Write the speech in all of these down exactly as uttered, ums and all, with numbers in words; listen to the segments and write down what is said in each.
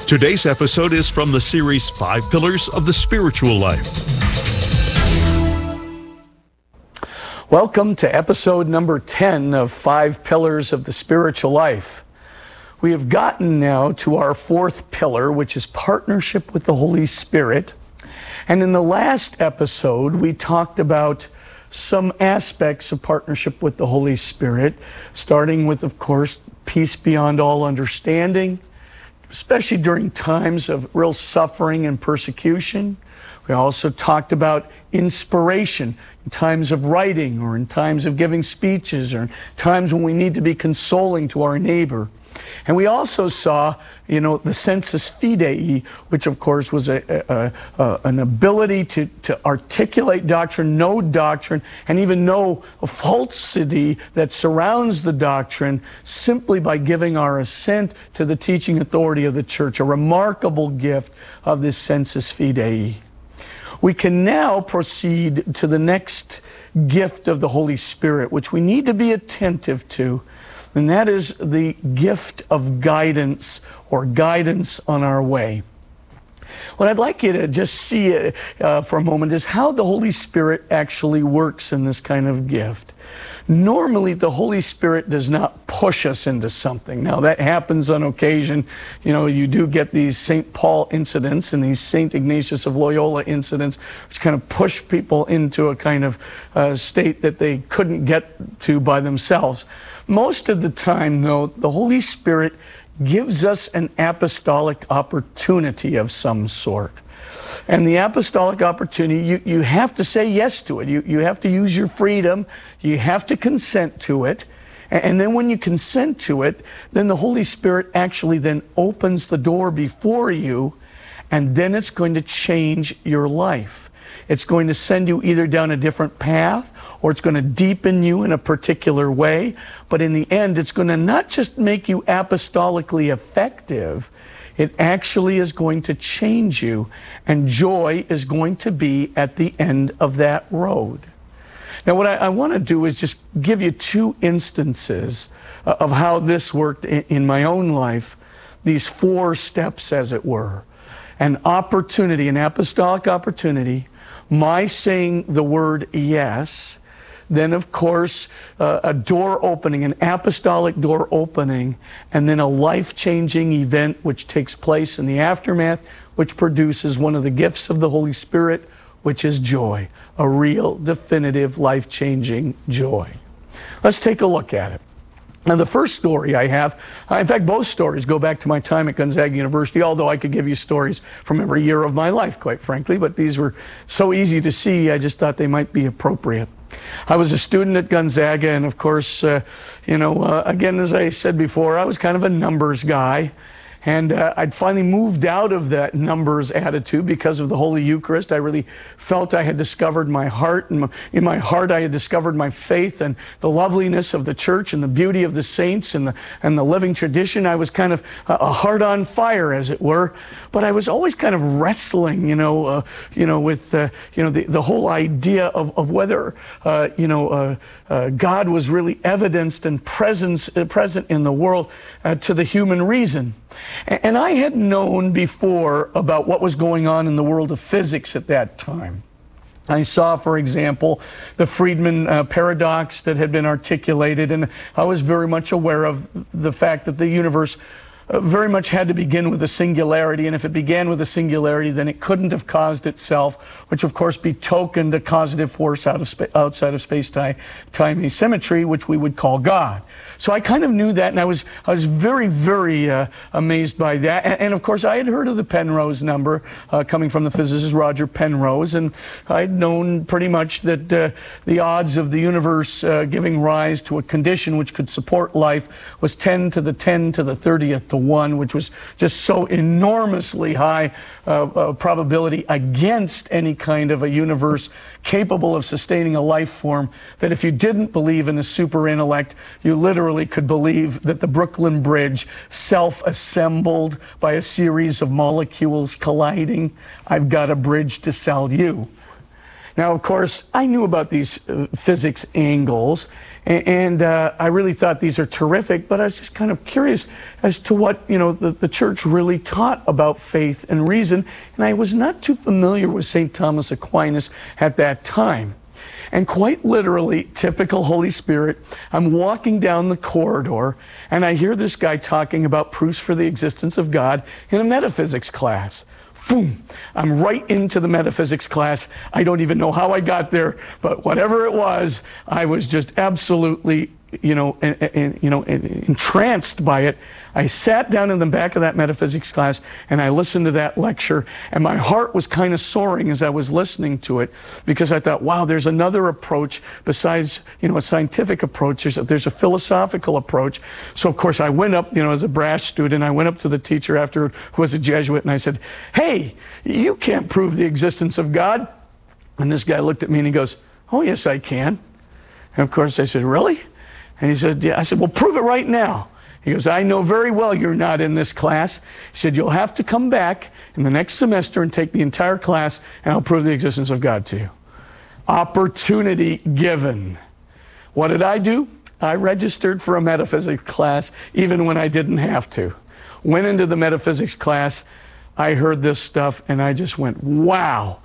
Today's episode is from the series Five Pillars of the Spiritual Life. Welcome to episode number ten of Five Pillars of the Spiritual Life. We have gotten now to our fourth pillar, which is partnership with the Holy Spirit. And in the last episode, we talked about some aspects of partnership with the Holy Spirit, starting with, of course, peace beyond all understanding, especially during times of real suffering and persecution. We also talked about inspiration in times of writing or in times of giving speeches or in times when we need to be consoling to our neighbor. And we also saw, you know, the sensus fidei, which of course was a, a, a, an ability to, to articulate doctrine, know doctrine, and even know a falsity that surrounds the doctrine simply by giving our assent to the teaching authority of the church, a remarkable gift of this sensus fidei. We can now proceed to the next gift of the Holy Spirit, which we need to be attentive to, and that is the gift of guidance or guidance on our way. What I'd like you to just see uh, for a moment is how the Holy Spirit actually works in this kind of gift. Normally, the Holy Spirit does not push us into something. Now, that happens on occasion. You know, you do get these Saint Paul incidents and these Saint Ignatius of Loyola incidents, which kind of push people into a kind of uh, state that they couldn't get to by themselves. Most of the time, though, the Holy Spirit gives us an apostolic opportunity of some sort. And the apostolic opportunity, you, you have to say yes to it. You, you have to use your freedom. You have to consent to it. And, and then when you consent to it, then the Holy Spirit actually then opens the door before you, and then it's going to change your life. It's going to send you either down a different path, or it's going to deepen you in a particular way. But in the end, it's going to not just make you apostolically effective, it actually is going to change you, and joy is going to be at the end of that road. Now, what I, I want to do is just give you two instances uh, of how this worked in, in my own life, these four steps, as it were. An opportunity, an apostolic opportunity, my saying the word yes, then of course uh, a door opening, an apostolic door opening, and then a life-changing event which takes place in the aftermath, which produces one of the gifts of the Holy Spirit, which is joy, a real, definitive, life-changing joy. Let's take a look at it. Now, the first story I have, in fact, both stories go back to my time at Gonzaga University, although I could give you stories from every year of my life, quite frankly, but these were so easy to see, I just thought they might be appropriate. I was a student at Gonzaga, and of course, uh, you know, uh, again, as I said before, I was kind of a numbers guy. And uh, I'd finally moved out of that numbers attitude because of the Holy Eucharist. I really felt I had discovered my heart, and in my heart I had discovered my faith and the loveliness of the church and the beauty of the saints and the, and the living tradition. I was kind of a, a heart on fire, as it were. But I was always kind of wrestling, you know, uh, you know, with uh, you know the, the whole idea of, of whether uh, you know uh, uh, God was really evidenced and presence, uh, present in the world uh, to the human reason. And I had known before about what was going on in the world of physics at that time. I saw, for example, the Friedman uh, paradox that had been articulated, and I was very much aware of the fact that the universe uh, very much had to begin with a singularity, and if it began with a singularity, then it couldn't have caused itself, which of course betokened a causative force out of spa- outside of space-time time asymmetry, which we would call God. So I kind of knew that, and I was I was very, very uh, amazed by that. And, and of course, I had heard of the Penrose number uh, coming from the physicist Roger Penrose, and I'd known pretty much that uh, the odds of the universe uh, giving rise to a condition which could support life was ten to the ten to the thirtieth to one, which was just so enormously high uh, uh, probability against any kind of a universe capable of sustaining a life form, that if you didn't believe in a super intellect, you literally could believe that the Brooklyn Bridge self-assembled by a series of molecules colliding. I've got a bridge to sell you. Now, of course, I knew about these uh, physics angles, and, and uh, I really thought these are terrific, but I was just kind of curious as to what, you know, the, the church really taught about faith and reason, and I was not too familiar with Saint Thomas Aquinas at that time. And quite literally, typical Holy Spirit, I'm walking down the corridor, and I hear this guy talking about proofs for the existence of God in a metaphysics class. Boom! I'm right into the metaphysics class. I don't even know how I got there, but whatever it was, I was just absolutely, you know, in, in, you know, entranced by it. I sat down in the back of that metaphysics class and I listened to that lecture, and my heart was kind of soaring as I was listening to it, because I thought, wow, there's another approach besides, you know, a scientific approach. There's a, there's a philosophical approach. So of course I went up, you know, as a brash student, I went up to the teacher after, who was a Jesuit, and I said, hey, you can't prove the existence of God. And this guy looked at me and he goes, oh yes, I can. And of course I said, really? And he said, yeah. I said, well, prove it right now. He goes, I know very well you're not in this class. He said, you'll have to come back in the next semester and take the entire class, and I'll prove the existence of God to you. Opportunity given. What did I do? I registered for a metaphysics class even when I didn't have to. Went into the metaphysics class. I heard this stuff and I just went, wow,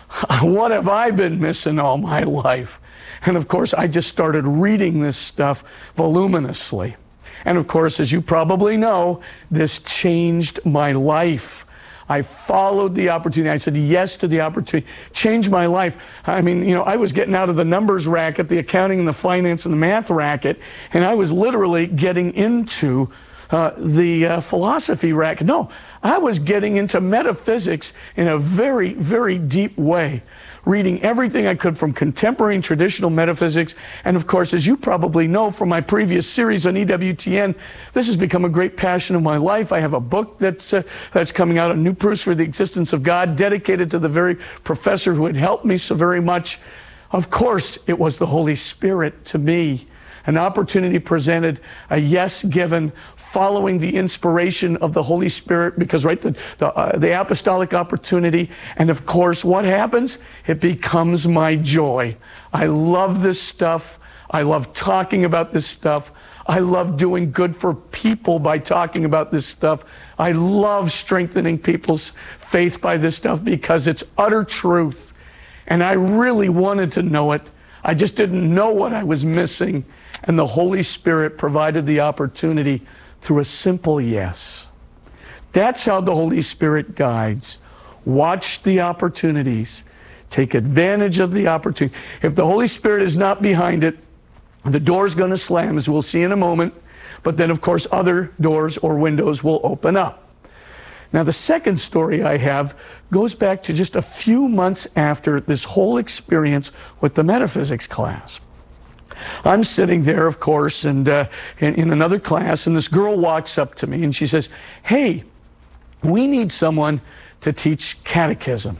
what have I been missing all my life? And of course, I just started reading this stuff voluminously. And of course, as you probably know, this changed my life. I followed the opportunity. I said yes to the opportunity. Changed my life. I mean, you know, I was getting out of the numbers racket, the accounting and the finance and the math racket, and I was literally getting into uh, the uh, philosophy racket. No, I was getting into metaphysics in a very, very deep way, reading everything I could from contemporary and traditional metaphysics. And of course, as you probably know from my previous series on E W T N, this has become a great passion of my life. I have a book that's, uh, that's coming out on New Proofs for the Existence of God, dedicated to the very professor who had helped me so very much. Of course, it was the Holy Spirit to me. An opportunity presented, a yes given, following the inspiration of the Holy Spirit, because right, the, the, uh, the apostolic opportunity, and of course, what happens? It becomes my joy. I love this stuff. I love talking about this stuff. I love doing good for people by talking about this stuff. I love strengthening people's faith by this stuff because it's utter truth. And I really wanted to know it. I just didn't know what I was missing. And the Holy Spirit provided the opportunity through a simple yes. That's how the Holy Spirit guides. Watch the opportunities. Take advantage of the opportunity. If the Holy Spirit is not behind it, the door's going to slam, as we'll see in a moment. But then, of course, other doors or windows will open up. Now, the second story I have goes back to just a few months after this whole experience with the metaphysics class. I'm sitting there, of course, and uh, in, in another class, and this girl walks up to me and she says, hey, we need someone to teach catechism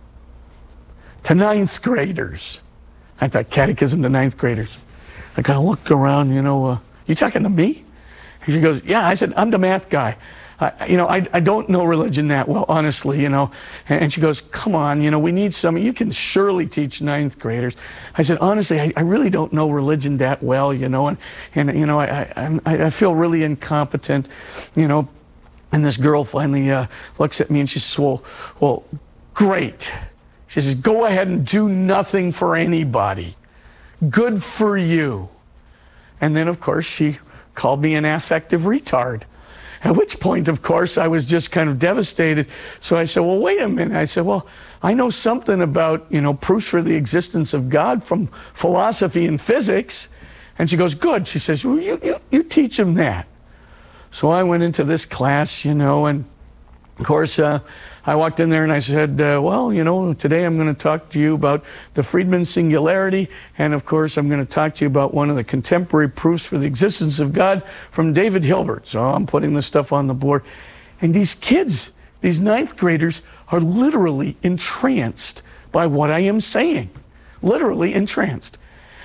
to ninth graders. I thought, catechism to ninth graders. I kind of looked around, you know, uh, you talking to me? And she goes, yeah. I said, I'm the math guy. I, you know, I, I don't know religion that well, honestly, you know. And, and she goes, come on, you know, we need some, you can surely teach ninth graders. I said, honestly, I, I really don't know religion that well, you know, and, and you know, I, I, I feel really incompetent, you know. And this girl finally uh, looks at me and she says, well, well, great. She says, go ahead and do nothing for anybody. Good for you. And then, of course, she called me an affective retard. At which point, of course, I was just kind of devastated. So I said, well, wait a minute. I said, well, I know something about, you know, proofs for the existence of God from philosophy and physics. And she goes, good. She says, well, you, you, you teach them that. So I went into this class, you know, and of course, uh, I walked in there and I said, uh, well, you know, today I'm going to talk to you about the Friedman singularity. And of course, I'm going to talk to you about one of the contemporary proofs for the existence of God from David Hilbert. So I'm putting this stuff on the board. And these kids, these ninth graders, are literally entranced by what I am saying. Literally entranced.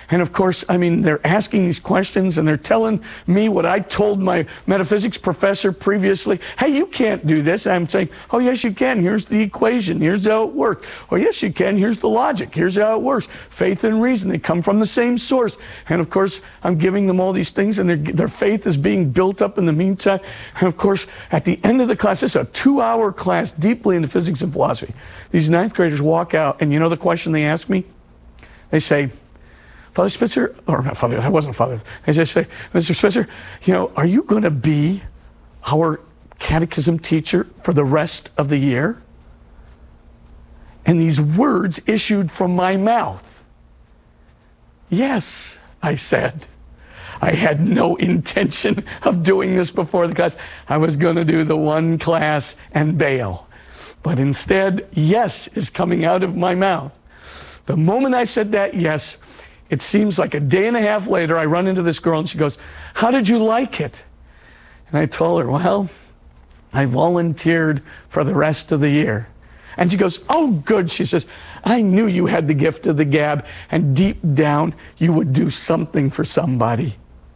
And of course, I mean, they're asking these questions and they're telling me what I told my metaphysics professor previously. Hey, you can't do this. I'm saying, oh, yes, you can. Here's the equation. Here's how it works. Oh, yes, you can. Here's the logic. Here's how it works. Faith and reason, they come from the same source. And of course, I'm giving them all these things and their, their faith is being built up in the meantime. And of course, at the end of the class, this is a two-hour class deeply into physics and philosophy. These ninth graders walk out and you know the question they ask me? They say, Father Spitzer, or not Father, I wasn't Father. I just say, Mister Spitzer, you know, are you going to be our catechism teacher for the rest of the year? And these words issued from my mouth. Yes, I said. I had no intention of doing this before the class. I was going to do the one class and bail. But instead, yes is coming out of my mouth. The moment I said that yes, it seems like a day and a half later, I run into this girl and she goes, how did you like it? And I told her, well, I volunteered for the rest of the year. And she goes, oh, good. She says, I knew you had the gift of the gab and deep down you would do something for somebody.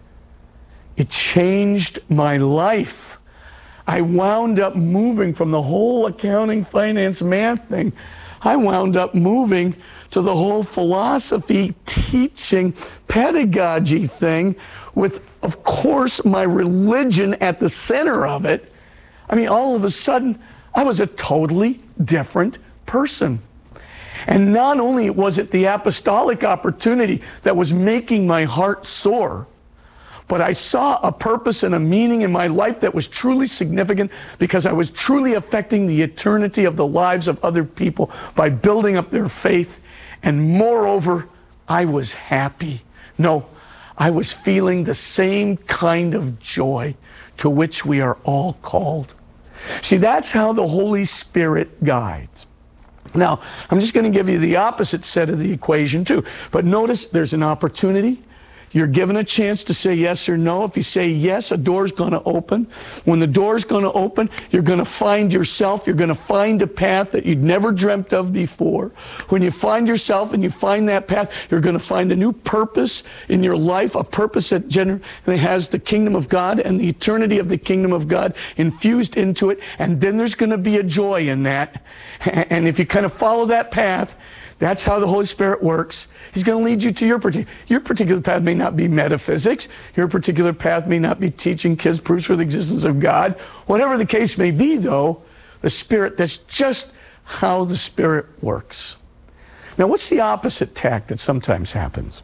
It changed my life. I wound up moving from the whole accounting, finance, math thing. I wound up moving to the whole philosophy, teaching, pedagogy thing with, of course, my religion at the center of it. I mean, all of a sudden, I was a totally different person. And not only was it the apostolic opportunity that was making my heart soar, but I saw a purpose and a meaning in my life that was truly significant because I was truly affecting the eternity of the lives of other people by building up their faith. And moreover, I was happy. No, I was feeling the same kind of joy to which we are all called. See, that's how the Holy Spirit guides. Now, I'm just going to give you the opposite set of the equation too. But notice there's an opportunity. You're given a chance to say yes or no. If you say yes, a door's going to open. When the door's going to open, you're going to find yourself. You're going to find a path that you'd never dreamt of before. When you find yourself and you find that path, you're going to find a new purpose in your life, a purpose that generally has the kingdom of God and the eternity of the kingdom of God infused into it. And then there's going to be a joy in that. And if you kind of follow that path, that's how the Holy Spirit works. He's going to lead you to your particular, your particular path may not be metaphysics. Your particular path may not be teaching kids proofs for the existence of God. Whatever the case may be, though, the Spirit, that's just how the Spirit works. Now, what's the opposite tack that sometimes happens?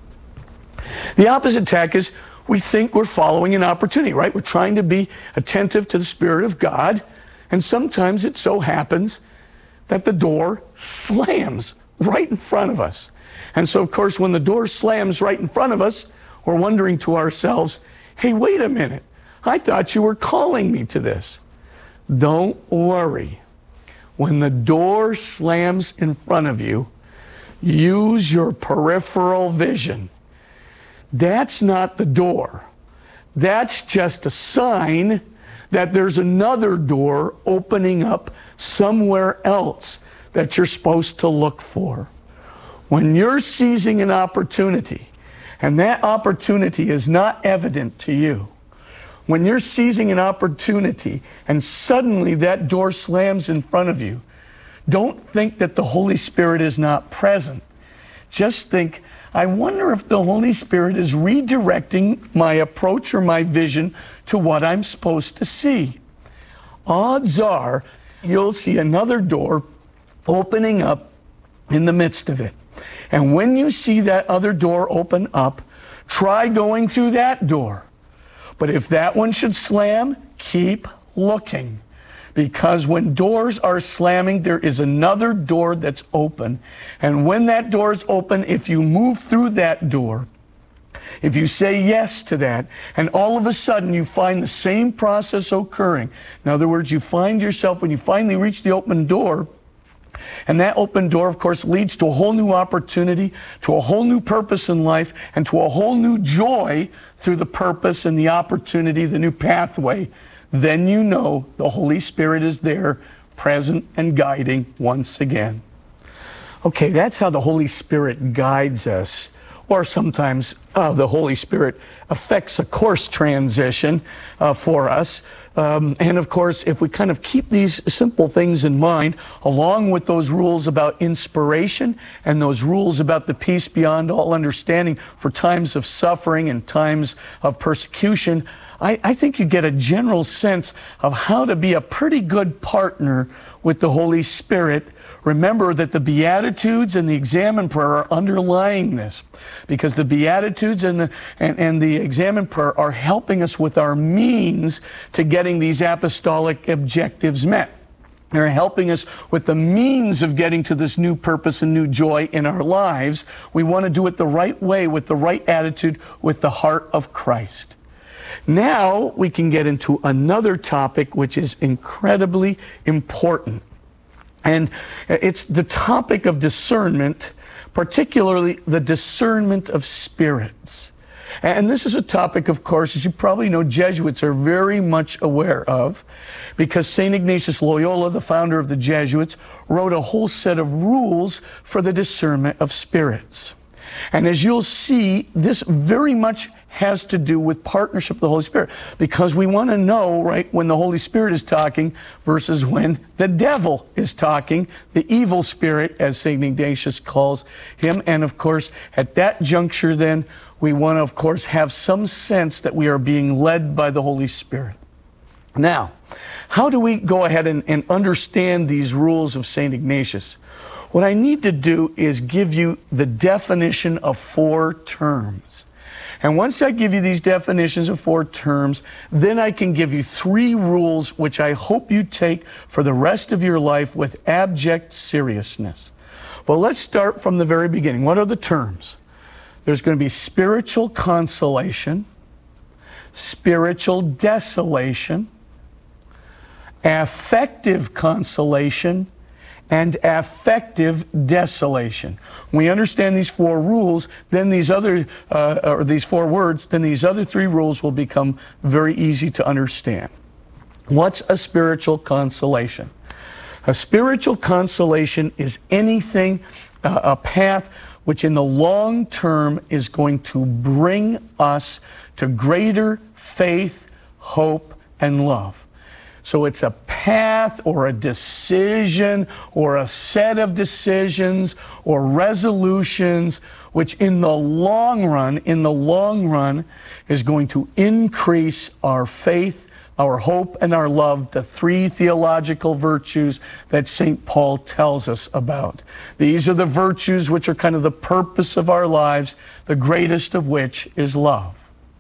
The opposite tack is we think we're following an opportunity, right? We're trying to be attentive to the Spirit of God, and sometimes it so happens that the door slams right in front of us. And so, of course, when the door slams right in front of us, we're wondering to ourselves, hey, wait a minute. I thought you were calling me to this. Don't worry. When the door slams in front of you, use your peripheral vision. That's not the door. That's just a sign that there's another door opening up somewhere else that you're supposed to look for. When you're seizing an opportunity, and that opportunity is not evident to you, when you're seizing an opportunity and suddenly that door slams in front of you, don't think that the Holy Spirit is not present. Just think, I wonder if the Holy Spirit is redirecting my approach or my vision to what I'm supposed to see. Odds are you'll see another door opening up in the midst of it. And when you see that other door open up, try going through that door. But if that one should slam, keep looking. Because when doors are slamming, there is another door that's open. And when that door is open, if you move through that door, if you say yes to that, and all of a sudden you find the same process occurring. In other words, you find yourself, when you finally reach the open door, and that open door, of course, leads to a whole new opportunity, to a whole new purpose in life, and to a whole new joy through the purpose and the opportunity, the new pathway. Then you know the Holy Spirit is there, present and guiding once again. Okay, that's how the Holy Spirit guides us or sometimes uh, the Holy Spirit affects a course transition uh, for us. Um, and of course, if we kind of keep these simple things in mind, along with those rules about inspiration and those rules about the peace beyond all understanding for times of suffering and times of persecution, I, I think you get a general sense of how to be a pretty good partner with the Holy Spirit. Remember that the Beatitudes and the Examen Prayer are underlying this, because the Beatitudes and the, and, and the Examen Prayer are helping us with our means to getting these apostolic objectives met. They're helping us with the means of getting to this new purpose and new joy in our lives. We want to do it the right way, with the right attitude, with the heart of Christ. Now we can get into another topic which is incredibly important. And it's the topic of discernment, particularly the discernment of spirits. And this is a topic, of course, as you probably know, Jesuits are very much aware of, because Saint Ignatius Loyola, the founder of the Jesuits, wrote a whole set of rules for the discernment of spirits. And as you'll see, this very much has to do with partnership with the Holy Spirit, because we want to know, right, when the Holy Spirit is talking versus when the devil is talking, the evil spirit, as Saint Ignatius calls him. And of course, at that juncture then, we want to, of course, have some sense that we are being led by the Holy Spirit. Now, how do we go ahead and, and understand these rules of Saint Ignatius? What I need to do is give you the definition of four terms. And once I give you these definitions of four terms, then I can give you three rules which I hope you take for the rest of your life with abject seriousness. Well, let's start from the very beginning. What are the terms? There's going to be spiritual consolation, spiritual desolation, affective consolation, and affective desolation. When we understand these four rules, then these other, uh, or these four words, then these other three rules will become very easy to understand. What's a spiritual consolation? A spiritual consolation is anything, uh, a path which in the long term is going to bring us to greater faith, hope, and love. So it's a path or a decision or a set of decisions or resolutions which in the long run, in the long run, is going to increase our faith, our hope, and our love, the three theological virtues that Saint Paul tells us about. These are the virtues which are kind of the purpose of our lives, the greatest of which is love.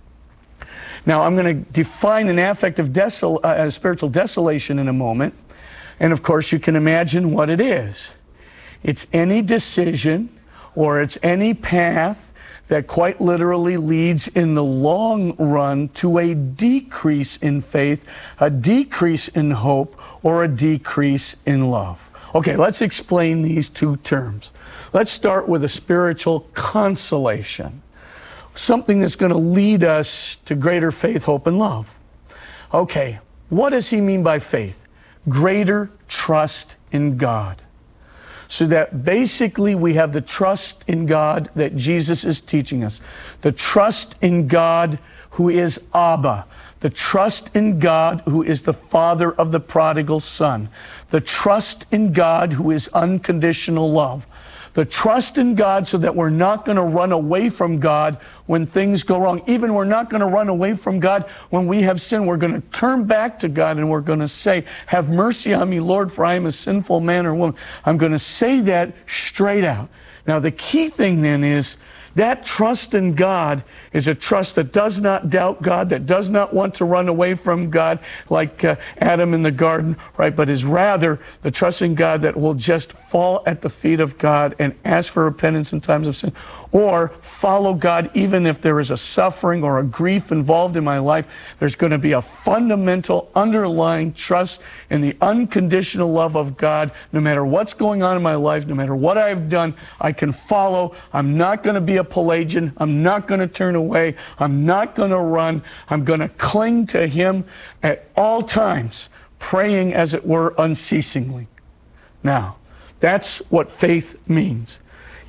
Now, I'm going to define an affective desol uh, spiritual desolation in a moment. And of course, you can imagine what it is. It's any decision or it's any path that quite literally leads in the long run to a decrease in faith, a decrease in hope, or a decrease in love. Okay, let's explain these two terms. Let's start with a spiritual consolation. Something that's going to lead us to greater faith, hope, and love. Okay, what does he mean by faith? Greater trust in God. So that basically we have the trust in God that Jesus is teaching us. The trust in God who is Abba. The trust in God who is the Father of the prodigal Son. The trust in God who is unconditional love. The trust in God so that we're not going to run away from God when things go wrong. Even we're not going to run away from God when we have sinned. We're going to turn back to God and we're going to say, have mercy on me, Lord, for I am a sinful man or woman. I'm going to say that straight out. Now, the key thing then is that trust in God is a trust that does not doubt God, that does not want to run away from God like uh, Adam in the garden, right? But is rather the trust in God that will just fall at the feet of God and ask for repentance in times of sin, or follow God even if there is a suffering or a grief involved in my life. There's going to be a fundamental underlying trust in the unconditional love of God. No matter what's going on in my life, no matter what I've done, I can follow. I'm not going to be a Pelagian. I'm not going to turn away. I'm not going to run. I'm going to cling to Him at all times, praying, as it were, unceasingly. Now, that's what faith means.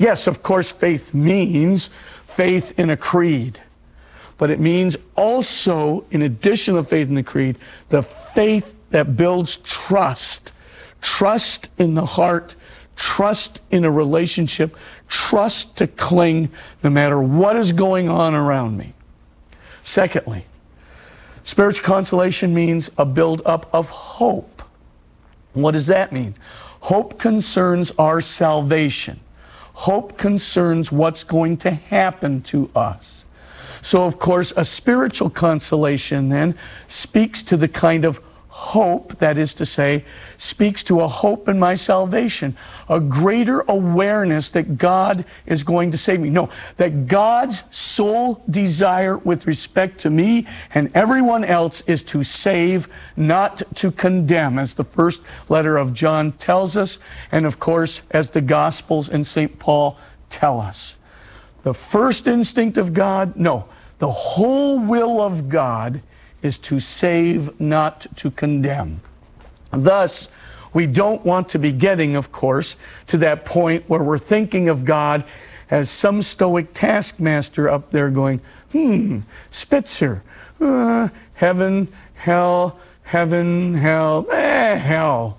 Yes, of course, faith means faith in a creed. But it means also, in addition to faith in the creed, the faith that builds trust. Trust in the heart, trust in a relationship, trust to cling no matter what is going on around me. Secondly, spiritual consolation means a build-up of hope. What does that mean? Hope concerns our salvation. Hope concerns what's going to happen to us. So, of course, a spiritual consolation then speaks to the kind of hope, that is to say, speaks to a hope in my salvation, a greater awareness that God is going to save me. No, that God's sole desire with respect to me and everyone else is to save, not to condemn, as the first letter of John tells us, and of course, as the Gospels and Saint Paul tell us. The first instinct of God, no, the whole will of God is to save, not to condemn. Thus, we don't want to be getting, of course, to that point where we're thinking of God as some stoic taskmaster up there going, hmm, Spitzer, uh, heaven, hell, heaven, hell, eh, hell.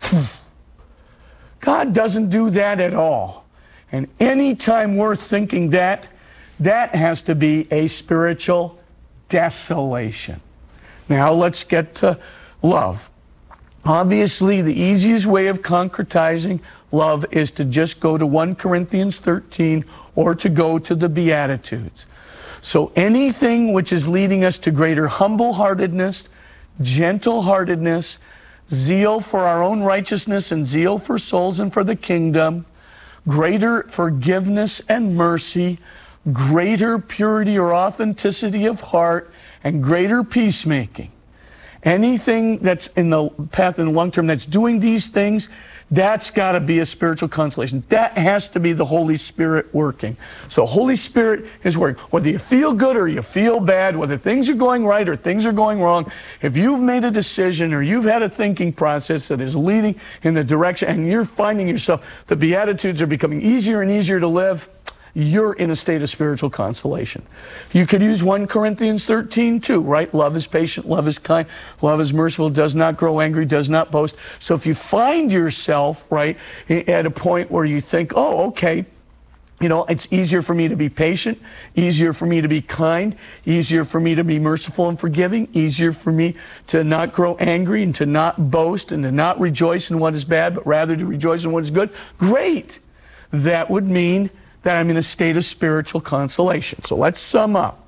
God doesn't do that at all. And anytime we're thinking that, that has to be a spiritual desolation. Now let's get to love. Obviously, the easiest way of concretizing love is to just go to First Corinthians thirteen or to go to the Beatitudes. So anything which is leading us to greater humble-heartedness, gentle-heartedness, zeal for our own righteousness and zeal for souls and for the kingdom, greater forgiveness and mercy, greater purity or authenticity of heart, and greater peacemaking. Anything that's in the path in the long term that's doing these things, that's got to be a spiritual consolation. That has to be the Holy Spirit working. So Holy Spirit is working. Whether you feel good or you feel bad, whether things are going right or things are going wrong, if you've made a decision or you've had a thinking process that is leading in the direction and you're finding yourself, the Beatitudes are becoming easier and easier to live, you're in a state of spiritual consolation. You could use First Corinthians thirteen too, right? Love is patient, love is kind, love is merciful, does not grow angry, does not boast. So if you find yourself, right, at a point where you think, oh, okay, you know, it's easier for me to be patient, easier for me to be kind, easier for me to be merciful and forgiving, easier for me to not grow angry and to not boast and to not rejoice in what is bad, but rather to rejoice in what is good. Great. That would mean that I'm in a state of spiritual consolation. So let's sum up.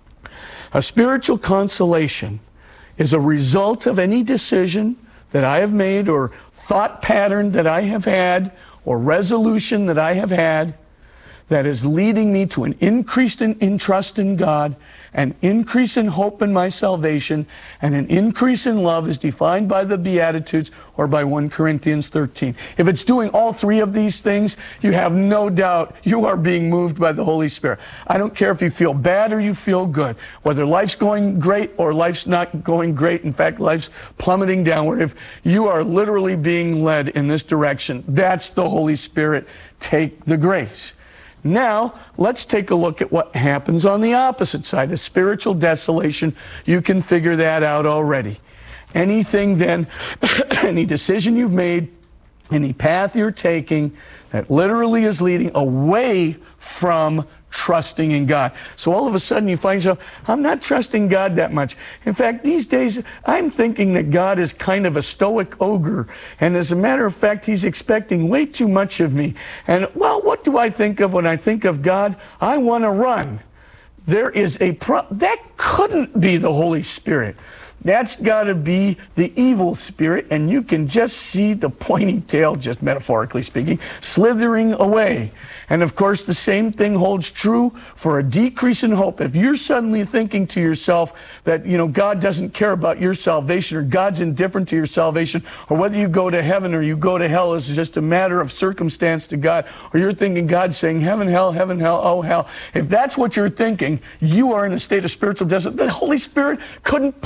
A spiritual consolation is a result of any decision that I have made or thought pattern that I have had or resolution that I have had that is leading me to an increase in, in trust in God, an increase in hope in my salvation, and an increase in love as defined by the Beatitudes or by First Corinthians thirteen. If it's doing all three of these things, you have no doubt you are being moved by the Holy Spirit. I don't care if you feel bad or you feel good, whether life's going great or life's not going great. In fact, life's plummeting downward. If you are literally being led in this direction, that's the Holy Spirit. Take the grace. Now, let's take a look at what happens on the opposite side, a spiritual desolation. You can figure that out already. Anything then, any decision you've made, any path you're taking that literally is leading away from trusting in God. So all of a sudden you find yourself, I'm not trusting God that much. In fact, these days, I'm thinking that God is kind of a stoic ogre. And as a matter of fact, he's expecting way too much of me. And, well, what do I think of when I think of God? I want to run. There is a pro- that couldn't be the Holy Spirit. That's got to be the evil spirit, and you can just see the pointy tail, just metaphorically speaking, slithering away. And of course, the same thing holds true for a decrease in hope. If you're suddenly thinking to yourself that, you know, God doesn't care about your salvation, or God's indifferent to your salvation, or whether you go to heaven or you go to hell is just a matter of circumstance to God, or you're thinking God's saying heaven, hell, heaven, hell, oh, hell. If that's what you're thinking, you are in a state of spiritual desolation. The Holy Spirit couldn't possibly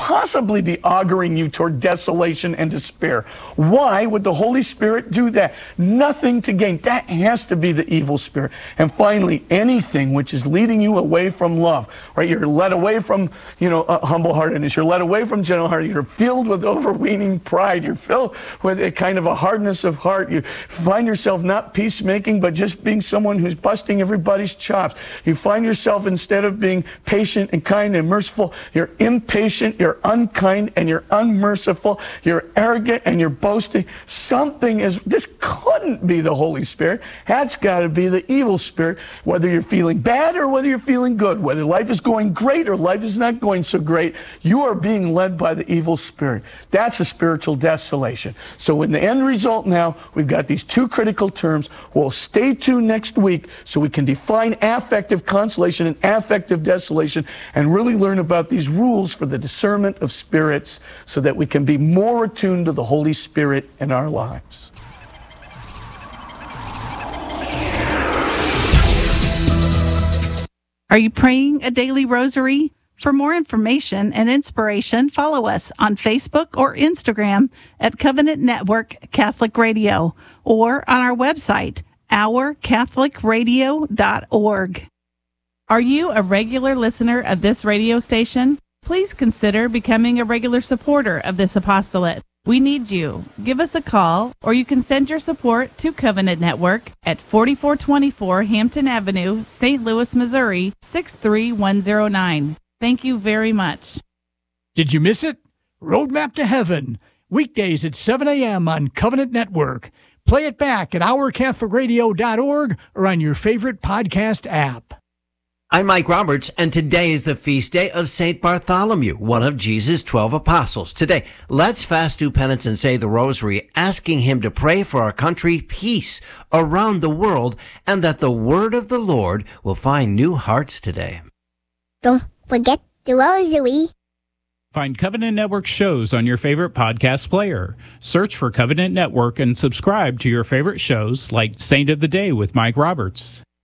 possibly be auguring you toward desolation and despair. Why would the Holy Spirit do that? Nothing to gain. That has to be the evil spirit. And finally, anything which is leading you away from love, right? You're led away from, you know, uh, humble-heartedness. You're led away from gentle heart. You're filled with overweening pride. You're filled with a kind of a hardness of heart. You find yourself not peacemaking, but just being someone who's busting everybody's chops. You find yourself, instead of being patient and kind and merciful, you're impatient, you're unkind, and you're unmerciful. You're arrogant and you're boasting. Something is, this couldn't be the Holy Spirit. That's got to be the evil spirit, whether you're feeling bad or whether you're feeling good, whether life is going great or life is not going so great. You are being led by the evil spirit. That's a spiritual desolation. So in the end result now, we've got these two critical terms. We'll stay tuned next week so we can define affective consolation and affective desolation and really learn about these rules for the discernment of spirits so that we can be more attuned to the Holy Spirit in our lives. Are you praying a daily rosary? For more information and inspiration, follow us on Facebook or Instagram at Covenant Network Catholic Radio or on our website, our catholic radio dot org. Are you a regular listener of this radio station? Please consider becoming a regular supporter of this apostolate. We need you. Give us a call, or you can send your support to Covenant Network at forty-four twenty-four Hampton Avenue, Saint Louis, Missouri, six three one zero nine. Thank you very much. Did you miss it? Roadmap to Heaven, weekdays at seven a.m. on Covenant Network. Play it back at our catholic radio dot org or on your favorite podcast app. I'm Mike Roberts, and today is the feast day of Saint Bartholomew, one of Jesus' twelve apostles. Today, let's fast, do penance, and say the rosary, asking him to pray for our country, peace around the world, and that the word of the Lord will find new hearts today. Don't forget the rosary. Find Covenant Network shows on your favorite podcast player. Search for Covenant Network and subscribe to your favorite shows like Saint of the Day with Mike Roberts.